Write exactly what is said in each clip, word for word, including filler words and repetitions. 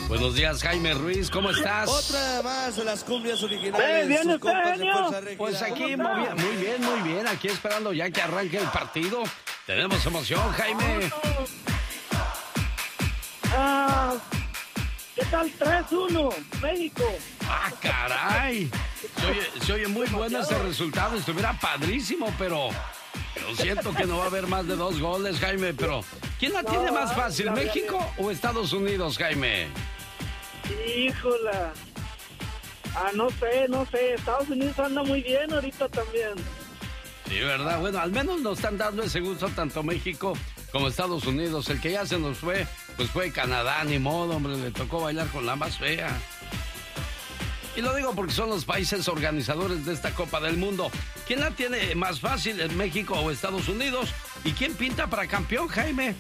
Buenos días, Jaime Ruiz, ¿cómo estás? Otra más de las cumbias originales. ¡Bien, sus usted, compas de genio! Fuerza Régida. Pues aquí, muy bien, muy bien, muy bien, aquí esperando ya que arranque el partido. Tenemos emoción, Jaime. Ah, ¿qué tal? tres uno, México. ¡Ah, caray! Se oye, se oye muy bueno ese resultado, estuviera padrísimo, pero... Yo siento que no va a haber más de dos goles, Jaime, pero... ¿Quién la tiene más fácil, México o Estados Unidos, Jaime? Híjola. Ah, no sé, no sé. Estados Unidos anda muy bien ahorita también. Sí, ¿verdad? Bueno, al menos nos están dando ese gusto tanto México como Estados Unidos. El que ya se nos fue, pues fue Canadá, ni modo, hombre, le tocó bailar con la más fea. Y lo digo porque son los países organizadores de esta Copa del Mundo. ¿Quién la tiene más fácil, en México o Estados Unidos? ¿Y quién pinta para campeón, Jaime?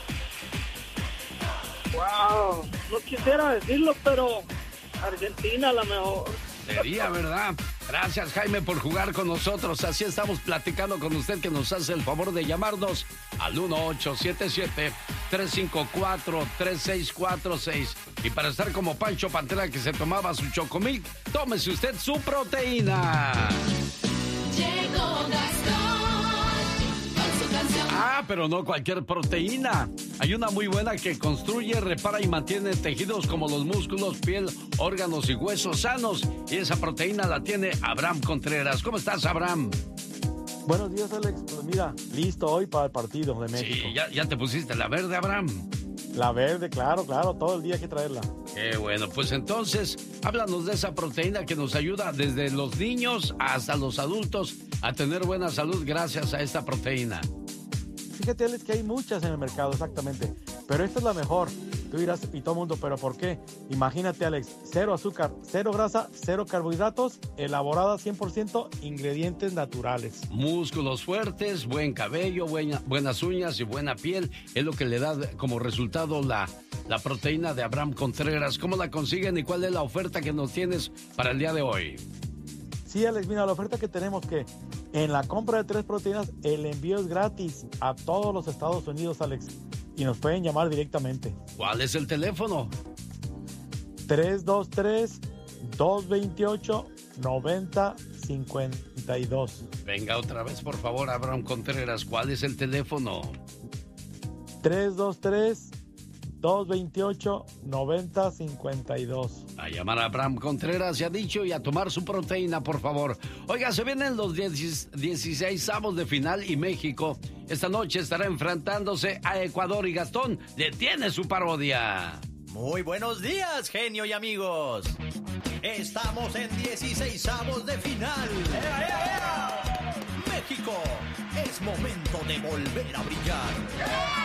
Wow, no quisiera decirlo, pero Argentina a lo mejor. Sería, ¿verdad? Gracias, Jaime, por jugar con nosotros. Así estamos platicando con usted, que nos hace el favor de llamarnos al uno ocho siete siete, tres cinco cuatro, tres seis cuatro seis. Y para estar como Pancho Pantera, que se tomaba su Chocomilk, tómese usted su proteína. Llegó Gastón con su canción. Ah, pero no cualquier proteína. Hay una muy buena que construye, repara y mantiene tejidos como los músculos, piel, órganos y huesos sanos. Y esa proteína la tiene Abraham Contreras. ¿Cómo estás, Abraham? Buenos días, Alex. Pues mira, listo hoy para el partido de México. Sí, ya, ya te pusiste la verde, Abraham. La verde, claro, claro, todo el día hay que traerla. Qué bueno, pues entonces, háblanos de esa proteína que nos ayuda desde los niños hasta los adultos a tener buena salud gracias a esta proteína. Fíjate, Alex, que hay muchas en el mercado, exactamente. Pero esta es la mejor. Tú dirás, y todo el mundo, ¿pero por qué? Imagínate, Alex, cero azúcar, cero grasa, cero carbohidratos, elaborada cien por ciento, ingredientes naturales. Músculos fuertes, buen cabello, buena, buenas uñas y buena piel es lo que le da como resultado la, la proteína de Abraham Contreras. ¿Cómo la consiguen y cuál es la oferta que nos tienes para el día de hoy? Sí, Alex, mira, la oferta que tenemos que en la compra de tres proteínas, el envío es gratis a todos los Estados Unidos, Alex. Y nos pueden llamar directamente. ¿Cuál es el teléfono? tres dos tres, dos dos ocho, nueve cero cinco dos. Venga otra vez, por favor, Abraham Contreras. ¿Cuál es el teléfono? tres dos tres, dos dos ocho, nueve cero cinco dos. A llamar a Abraham Contreras, ya dicho, y a tomar su proteína, por favor. Oiga, se vienen los dieciséis avos de final y México esta noche estará enfrentándose a Ecuador y Gastón detiene su parodia. Muy buenos días, genio y amigos. Estamos en dieciséis avos de final. ¡Ea, ea, ea! México, es momento de volver a brillar.